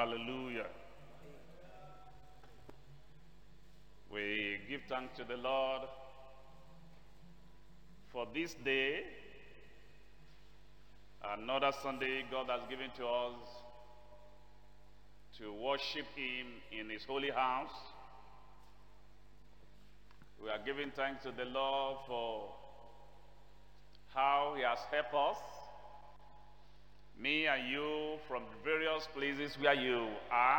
Hallelujah. We give thanks to the Lord for this day, another Sunday God has given to us to worship Him in His holy house. We are giving thanks to the Lord for how He has helped us, me and you, from various places where you are.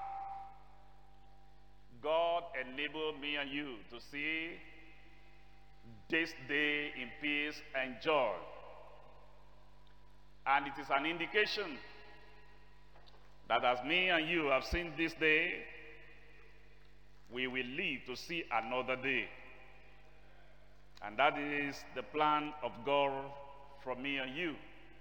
God enabled me and you to see this day in peace and joy. And it is an indication that as me and you have seen this day, we will live to see another day. And that is the plan of God for me and you.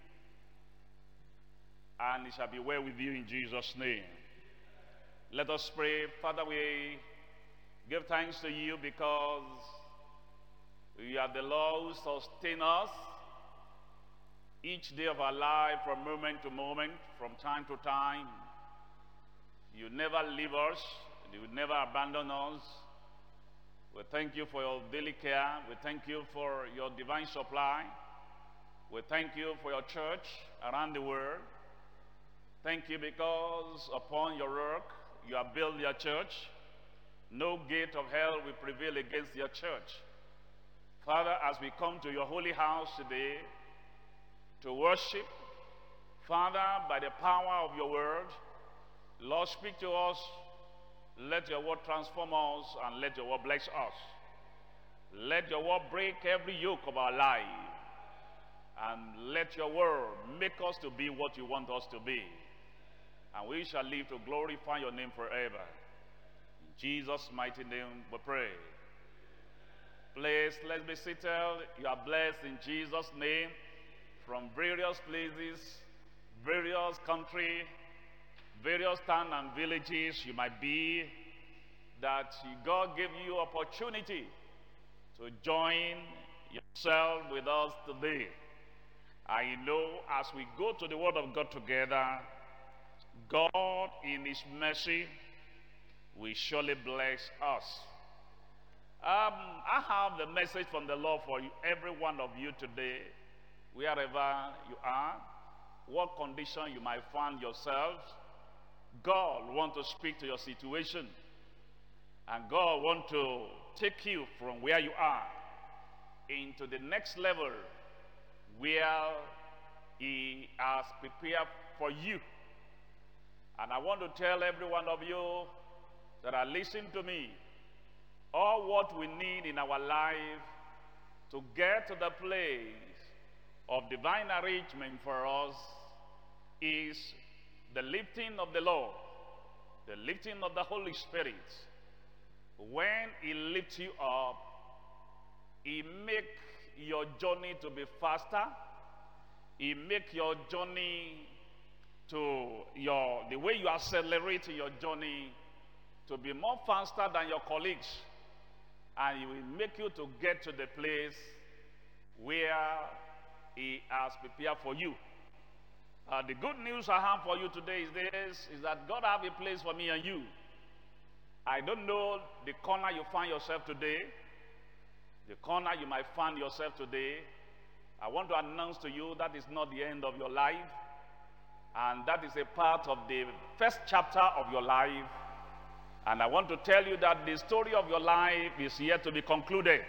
And it shall be well with you in Jesus' name. Let us pray. Father, we give thanks to you because you are the Lord who sustains us each day of our life from moment to moment, from time to time. You never leave us. You will never abandon us. We thank you for your daily care. We thank you for your divine supply. We thank you for your church around the world. Thank you because upon your rock you have built your church. No gate of hell will prevail against your church. Father, as we come to your holy house today to worship, Father, by the power of your word, Lord, speak to us. Let your word transform us and let your word bless us. Let your word break every yoke of our life. And let your word make us to be what you want us to be. And we shall live to glorify your name forever. In Jesus' mighty name we pray. Please, let's be seated. You are blessed in Jesus' name from various places, various countries, various towns and villages you might be, that God gave you opportunity to join yourself with us today. I know as we go to the Word of God together, God in His mercy will surely bless us. I have the message from the Lord for you, every one of you today, wherever you are, what condition you might find yourselves. God wants to speak to your situation, and God wants to take you from where you are into the next level where He has prepared for you. And I want to tell every one of you that are listening to me, all what we need in our life to get to the place of divine arrangement for us is the lifting of the Lord, the lifting of the Holy Spirit. When He lifts you up, He makes your journey to be faster. He makes your journey the way you accelerate your journey to be more faster than your colleagues. And He will make you to get to the place where He has prepared for you. The good news I have for you today is that God has a place for me and you. I don't know the corner you find yourself today, the corner you might find yourself today. I want to announce to you that is not the end of your life, and that is a part of the first chapter of your life. And I want to tell you that the story of your life is yet to be concluded.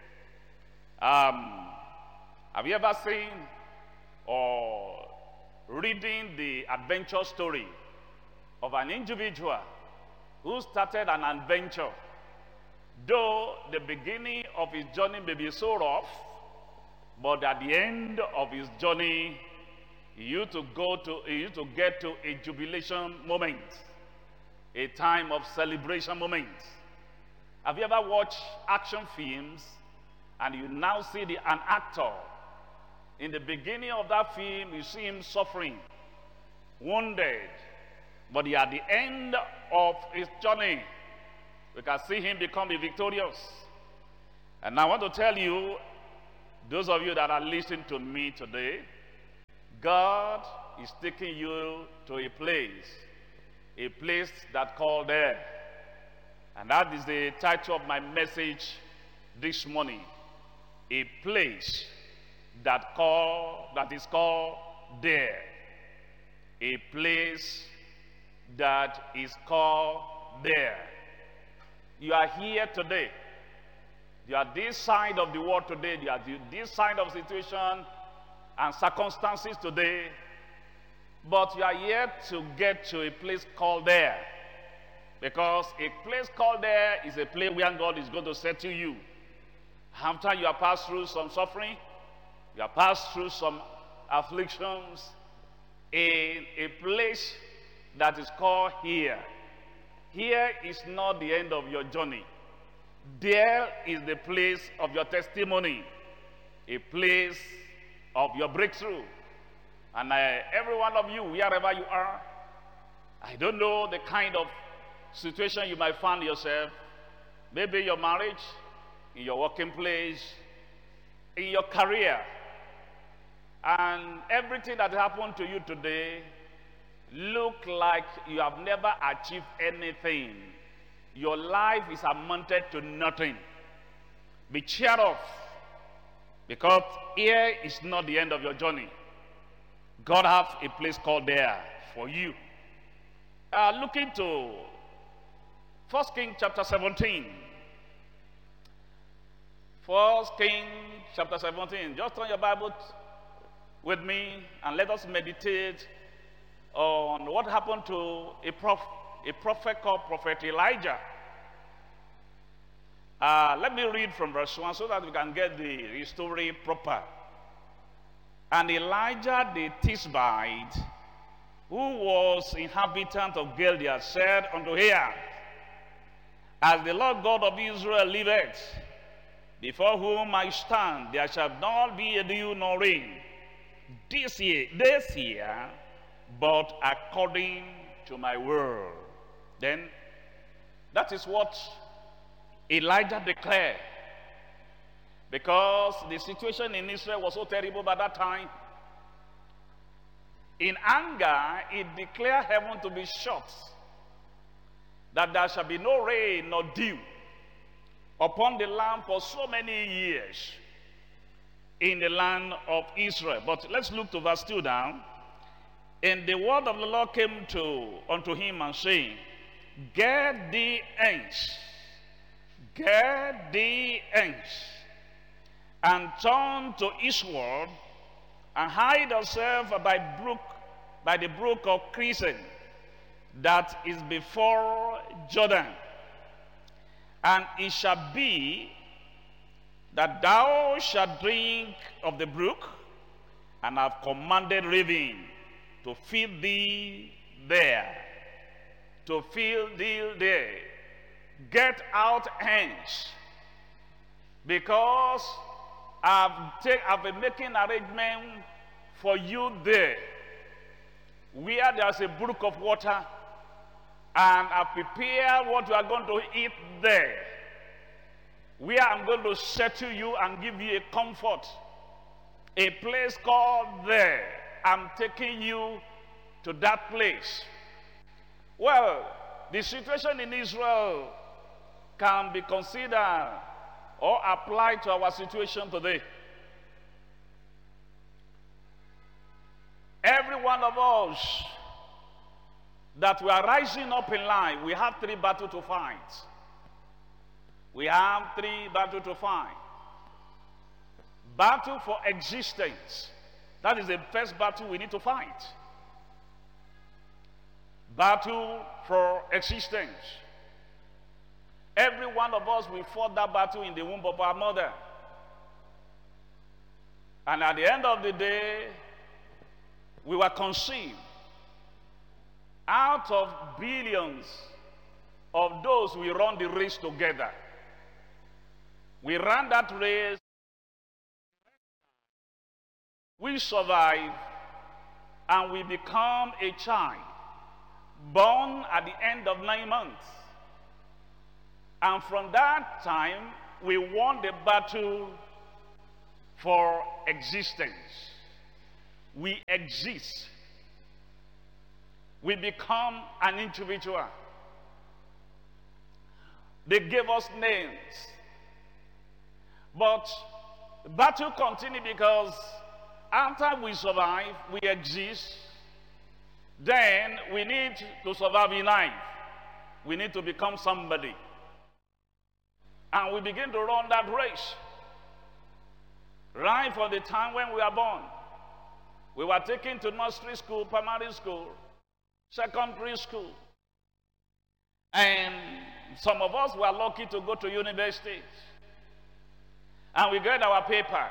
Have you ever seen or reading the adventure story of an individual who started an adventure? Though the beginning of his journey may be so rough, but at the end of his journey, he used to get to a jubilation moment, a time of celebration moment. Have you ever watched action films and you now see an actor? In the beginning of that film, you see him suffering, wounded, but at the end of his journey, we can see him become victorious. And I want to tell you, those of you that are listening to me today, God is taking you to a place A place that called there. And that is the title of my message this morning. A place that is called there. A place that is called there. You are here today. You are this side of the world today. You are this side of situation and circumstances today. But you are yet to get to a place called there. Because a place called there is a place where God is going to settle you. After you have passed through some suffering, you have passed through some afflictions, in a place that is called here. Here is not the end of your journey. There is the place of your testimony, a place of your breakthrough. And every one of you, wherever you are, I don't know the kind of situation you might find yourself. Maybe your marriage, in your working place, in your career. And everything that happened to you today look like you have never achieved anything. Your life is amounted to nothing. Be cheered up, because here is not the end of your journey. God has a place called there for you. Looking to 1 Kings chapter 17. 1 Kings chapter 17. Just turn your Bible with me and let us meditate on what happened to a prophet called Prophet Elijah. Let me read from verse 1 so that we can get the story proper. And Elijah the Tishbite, who was inhabitant of Gilead, said unto Ahab, as the Lord God of Israel liveth, before whom I stand, there shall not be a dew nor rain this year, but according to my word. Then, that is what Elijah declared. Because the situation in Israel was so terrible by that time. In anger, he declared heaven to be shut, that there shall be no rain nor dew upon the land for so many years in the land of Israel. But let's look to verse 2 now. And the word of the Lord came unto him and saying, get thee hence, and turn to eastward, and hide yourself by the brook of Crison, that is before Jordan. And it shall be that thou shalt drink of the brook, and have commanded raven to feed thee there. To feed thee there. Get out hence, because I've been making arrangement for you there, where there's a brook of water, and I've prepared what you are going to eat there, where I'm going to settle you and give you a comfort, a place called there. I'm taking you to that place. Well, the situation in Israel can be considered or applied to our situation today. Every one of us that we are rising up in life, we have three battles to fight. We have three battles to fight. Battle for existence. That is the first battle we need to fight. Battle for existence. Every one of us, we fought that battle in the womb of our mother. And at the end of the day, we were conceived out of billions of those we run the race together. We ran that race. We survive, and we become a child born at the end of 9 months. And from that time, we won the battle for existence. We exist. we become an individual. They gave us names. But the battle continues because after we survive, we exist, then we need to survive in life. We need to become somebody. And we begin to run that race. Right from the time when we are born. We were taken to nursery school, primary school, secondary school. And some of us were lucky to go to universities. And we get our paper.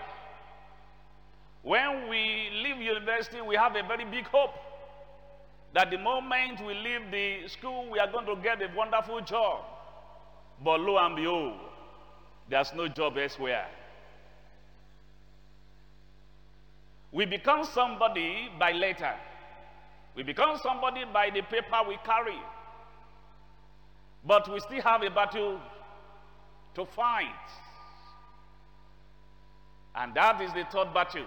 When we leave university, we have a very big hope that the moment we leave the school, we are going to get a wonderful job. But lo and behold, there's no job elsewhere. We become somebody by letter. We become somebody by the paper we carry. But we still have a battle to fight. And that is the third battle.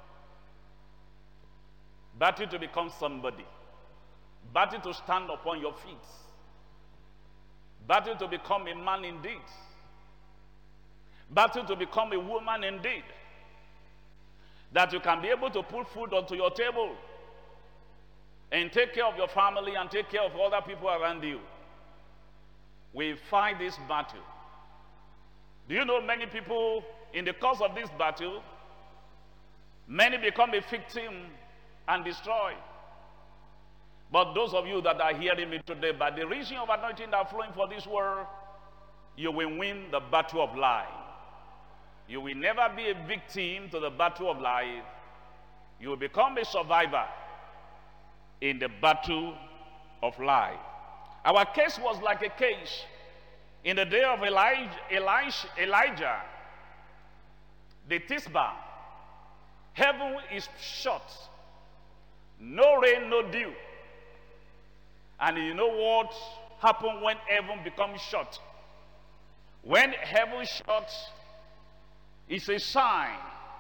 Battle to become somebody. Battle to stand upon your feet. Battle to become a man indeed. Battle to become a woman indeed. That you can be able to put food onto your table and take care of your family and take care of other people around you. We fight this battle. Do you know many people in the course of this battle, many become a victim and destroyed. But those of you that are hearing me today, by the reason of anointing that are flowing for this world, you will win the battle of life. You will never be a victim to the battle of life. You will become a survivor in the battle of life. Our case was like a case in the day of Elijah, the Tisbah. Heaven is shut. No rain, no dew. And you know what happened when heaven becomes shut? When heaven shuts, it's a sign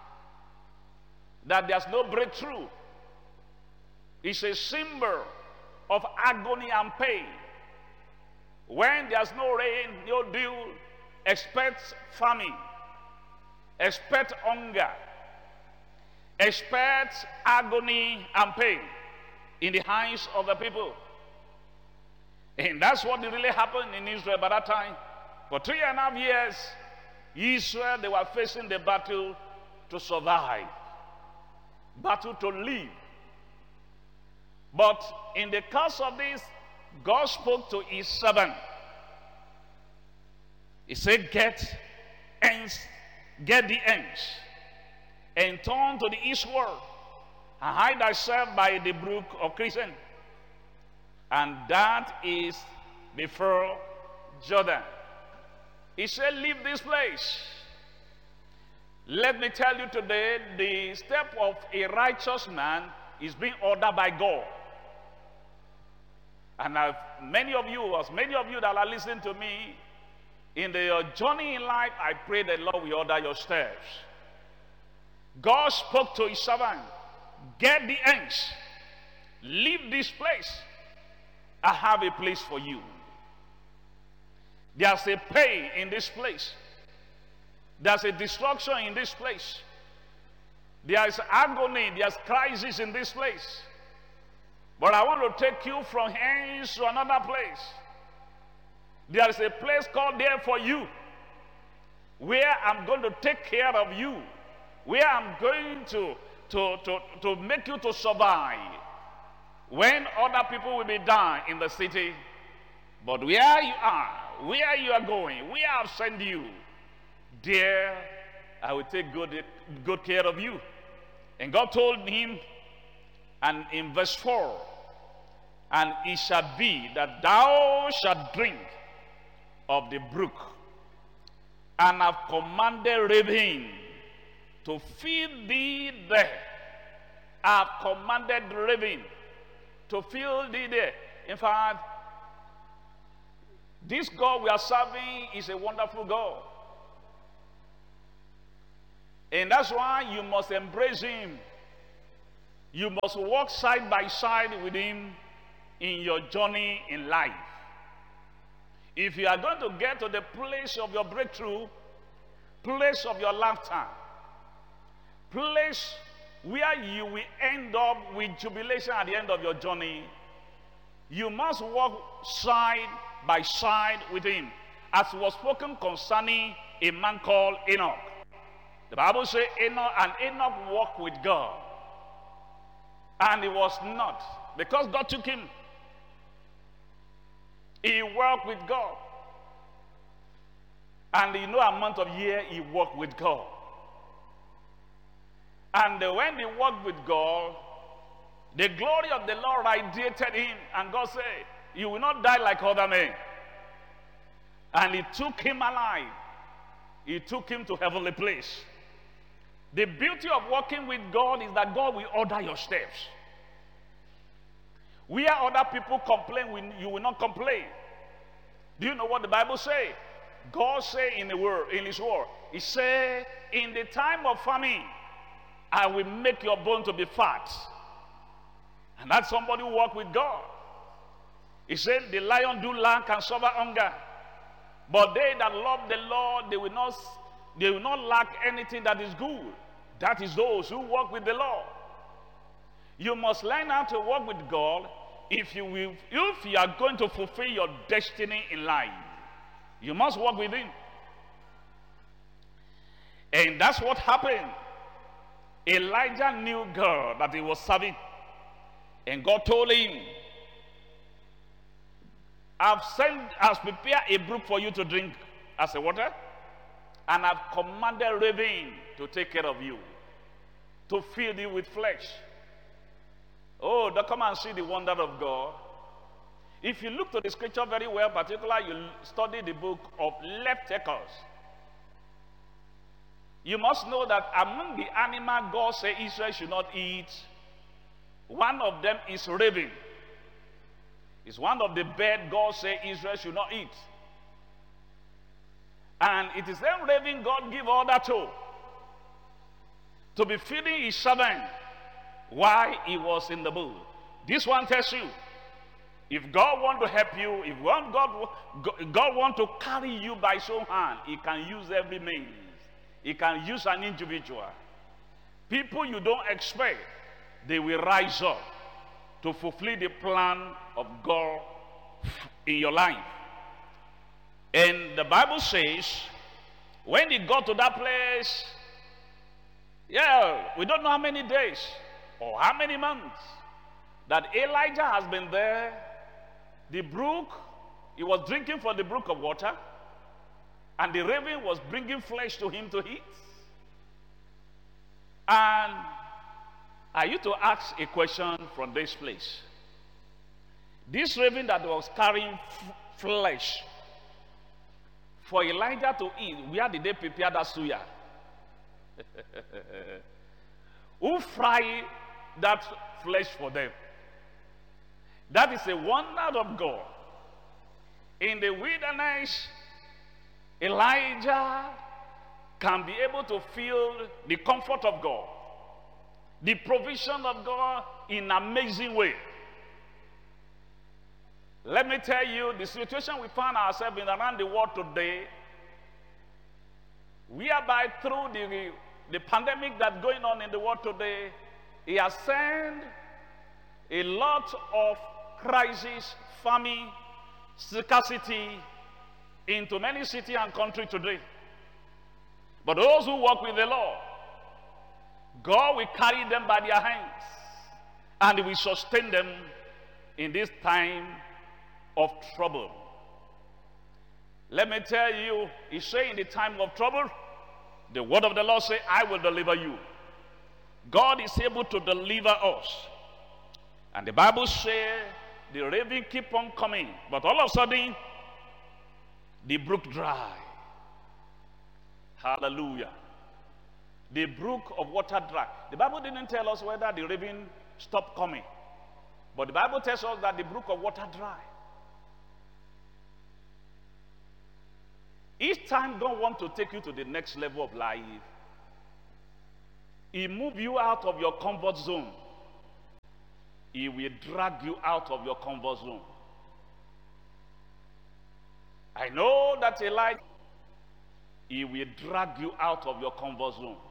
that there's no breakthrough. It's a symbol of agony and pain. When there's no rain, no dew, expect famine, expect hunger, expect agony and pain in the eyes of the people. And that's what really happened in Israel by that time. For 3.5 years, Israel, they were facing the battle to survive, battle to live. But in the course of this, God spoke to his servant. He said, get the ends, and turn to the eastward, and hide thyself by the brook of Kishon. And that is before Jordan. He said, leave this place. Let me tell you today, the step of a righteous man is being ordered by God. And many of you that are listening to me, in your journey in life, I pray that Lord will order your steps. God spoke to his servant, get the ends, leave this place. I have a place for you. There's a pain in this place. There's a destruction in this place. There's agony, there's crisis in this place. But I want to take you from here to another place. There is a place called there for you, where I'm going to take care of you, where I'm going to make you to survive when other people will be down in the city. But where you are going, where I've sent you, there I will take good care of you. And God told him, and in verse 4, and it shall be that thou shalt drink of the brook, and have commanded raven to feed thee there. I have commanded raven to feed thee there. In fact, this God we are serving is a wonderful God. And that's why you must embrace him. You must walk side by side with him. in your journey in life. If you are going to get to the place of your breakthrough, place of your laughter, place where you will end up with jubilation at the end of your journey, you must walk side by side with him, as was spoken concerning a man called Enoch. The Bible says Enoch walked with God, and he was not, because God took him. He walked with God, and in no amount of year he walked with God. And when he walked with God, the glory of the Lord radiated him, and God said, you will not die like other men. And he took him alive. He took him to heavenly place. The beauty of walking with God is that God will order your steps. Where other people complain, you will not complain. Do you know what the Bible says? God said in his word, he said, in the time of famine, I will make your bone to be fat. And that's somebody who walks with God. He said, the lion do lack and suffer hunger, but they that love the Lord, they will not lack anything that is good. That is those who walk with the Lord. You must learn how to walk with God if you are going to fulfill your destiny in life. You must walk with him. And that's what happened. Elijah knew God that he was serving. And God told him, I've prepared a brook for you to drink as a water, and I've commanded raven to take care of you, to feed you with flesh. Oh, come and see the wonder of God. If you look to the scripture very well, particularly you study the book of Leviticus, you must know that among the animal God said Israel should not eat, one of them is raven. It's one of the birds God said Israel should not eat. And it is then raven God give order to be feeding his servant while he was in the bull. This one tells you, if God wants to help you, if God wants to carry you by his own hand, he can use every means. He can use an individual. People you don't expect, they will rise up to fulfill the plan of God in your life. And the Bible says, when he got to that place, we don't know how many days or how many months that Elijah has been there. The brook, he was drinking from the brook of water, and the raven was bringing flesh to him to eat. And I used to ask a question from this place. This raven that was carrying flesh for Elijah to eat, where did they prepare that suya? Who fried that flesh for them? That is a wonder of God. In the wilderness, Elijah can be able to feel the comfort of God, the provision of God in an amazing way. Let me tell you, the situation we find ourselves in around the world today, whereby through the pandemic that's going on in the world today, he has sent a lot of crisis, famine, scarcity into many cities and countries today. But those who walk with the Lord, God will carry them by their hands, and he will sustain them in this time of trouble. Let me tell you, he said in the time of trouble, the word of the Lord says, I will deliver you. God is able to deliver us. And the Bible says the raven keep on coming, but all of a sudden the brook dry. Hallelujah. The brook of water dry. The Bible didn't tell us whether the raven stopped coming, but the Bible tells us that the brook of water dry. Each time God wants to take you to the next level of life, he moves you out of your comfort zone. He will drag you out of your comfort zone. I know that Elijah, he will drag you out of your comfort zone.